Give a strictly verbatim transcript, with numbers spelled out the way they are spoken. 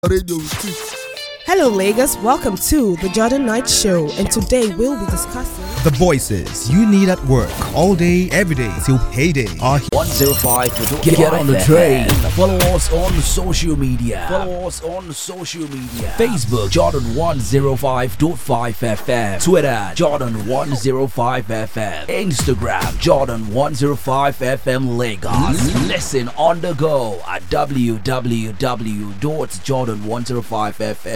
Radio with Hello Lagos, welcome to the Jordan Knight Show, and today we'll be discussing the voices you need at work all day, every day till payday are here. one oh five Get, get on the train. Follow us on social media. Follow us on social media. Facebook Jordan one oh five point five F M. Twitter Jordan one oh five F M. Instagram Jordan one oh five F M Lagos. Listen on the go at w w w dot jordan one oh five f m.